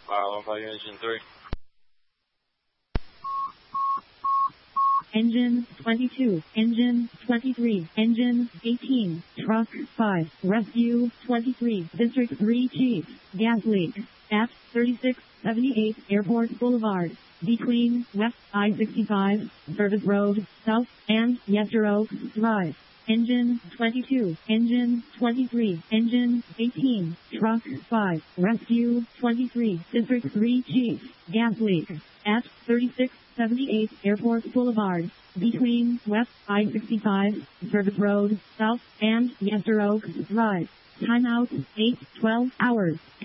15 Engine 3. Engine 22, Engine 23, Engine 18, Truck 5, Rescue 23, District 3 Chief, gas leak at 3678 Airport Boulevard, between West I-65, Service Road, South, and Yester Oaks Drive. Engine 22, Engine 23, Engine 18, Truck 5, Rescue 23, District 3 Chief, gas leak at 3678 Airport Boulevard, between West I-65, Service Road, South, and Yester Oaks Drive. Timeout, 8:12 hours.